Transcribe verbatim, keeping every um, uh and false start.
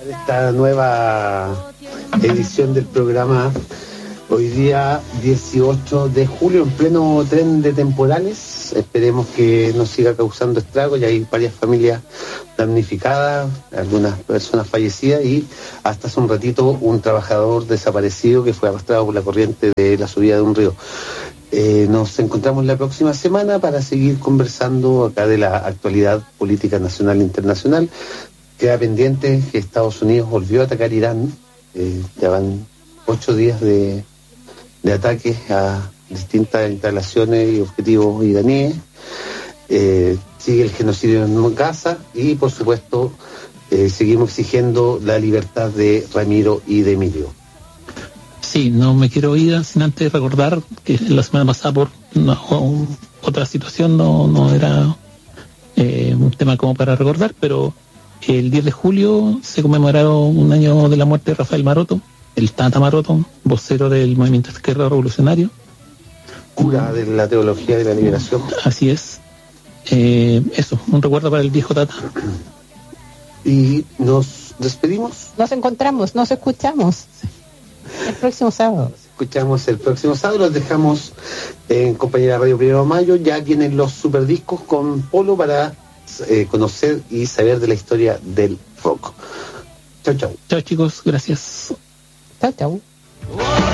Esta nueva edición del programa hoy día dieciocho de julio en pleno tren de temporales. Esperemos que no siga causando estragos. Ya hay varias familias damnificadas, algunas personas fallecidas y hasta hace un ratito un trabajador desaparecido que fue arrastrado por la corriente de la subida de un río. Eh, nos encontramos la próxima semana para seguir conversando acá de la actualidad política nacional e internacional. Queda pendiente que Estados Unidos volvió a atacar Irán. Eh, ya van ocho días de, de ataques a distintas instalaciones y objetivos iraníes. Eh, sigue el genocidio en Gaza y, por supuesto, eh, seguimos exigiendo la libertad de Ramiro y de Emilio. Sí, no me quiero ir sin antes recordar que la semana pasada por una, otra situación no, no era eh, un tema como para recordar, pero el diez de julio se conmemoraron un año de la muerte de Rafael Maroto, el Tata Maroto, vocero del movimiento izquierdo revolucionario. Cura de la teología de la liberación. Así es. Eh, eso, un recuerdo para el viejo Tata. Y nos despedimos. Nos encontramos, nos escuchamos el próximo sábado. Nos escuchamos el próximo sábado. Los dejamos en compañía de Radio Primero de Mayo. Ya tienen los superdiscos con Polo para eh, conocer y saber de la historia del rock. Chau, chau. Chao, chicos, gracias. Chau, chau.